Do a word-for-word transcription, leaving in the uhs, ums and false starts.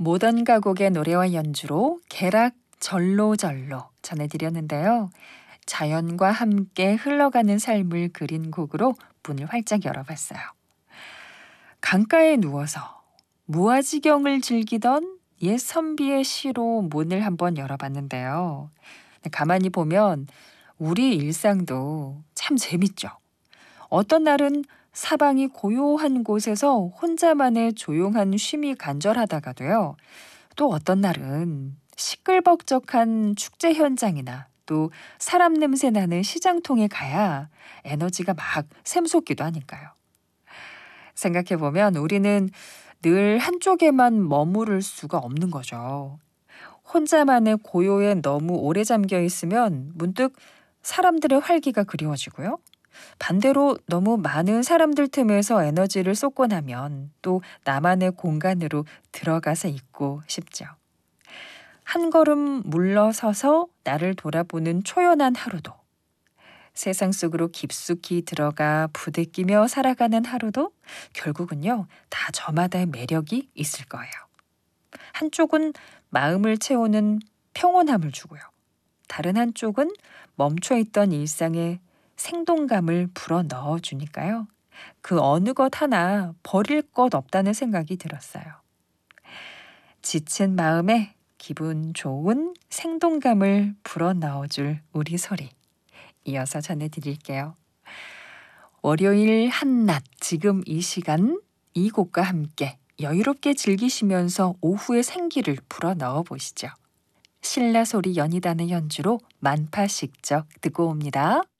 모던 가곡의 노래와 연주로 개락 절로절로 전해드렸는데요. 자연과 함께 흘러가는 삶을 그린 곡으로 문을 활짝 열어봤어요. 강가에 누워서 무아지경을 즐기던 옛 선비의 시로 문을 한번 열어봤는데요. 가만히 보면 우리 일상도 참 재밌죠. 어떤 날은 사방이 고요한 곳에서 혼자만의 조용한 쉼이 간절하다가도요. 또 어떤 날은 시끌벅적한 축제 현장이나 또 사람 냄새 나는 시장통에 가야 에너지가 막 샘솟기도 하니까요. 생각해보면 우리는 늘 한쪽에만 머무를 수가 없는 거죠. 혼자만의 고요에 너무 오래 잠겨 있으면 문득 사람들의 활기가 그리워지고요. 반대로 너무 많은 사람들 틈에서 에너지를 쏟고 나면 또 나만의 공간으로 들어가서 있고 싶죠. 한 걸음 물러서서 나를 돌아보는 초연한 하루도, 세상 속으로 깊숙이 들어가 부대끼며 살아가는 하루도 결국은요, 다 저마다의 매력이 있을 거예요. 한쪽은 마음을 채우는 평온함을 주고요. 다른 한쪽은 멈춰있던 일상에 생동감을 불어 넣어주니까요. 그 어느 것 하나 버릴 것 없다는 생각이 들었어요. 지친 마음에 기분 좋은 생동감을 불어 넣어줄 우리 소리. 이어서 전해드릴게요. 월요일 한낮 지금 이 시간 이 곡과 함께 여유롭게 즐기시면서 오후의 생기를 불어 넣어 보시죠. 신라소리 연희단의 연주로 만파식적 듣고 옵니다.